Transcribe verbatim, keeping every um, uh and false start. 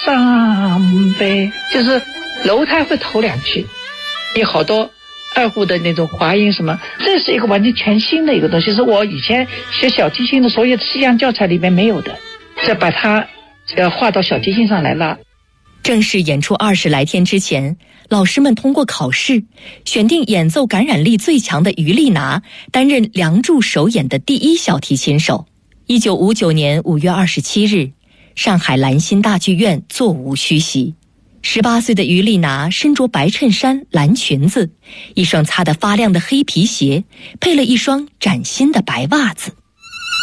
上呗，就是楼台会头两句，有好多二胡的那种滑音什么，这是一个完全全新的一个东西，是我以前学小提琴的所有西洋教材里面没有的，再把它呃画到小提琴上来了。 正式演出二十来天之前，老师们通过考试选定演奏感染力最强的于丽娜担任《梁祝》首演的第一小提琴手。一九五九年五月二十七日，上海兰心大剧院座无虚席。十八岁的于丽娜身着白衬衫、蓝裙子，一双擦得发亮的黑皮鞋，配了一双崭新的白袜子。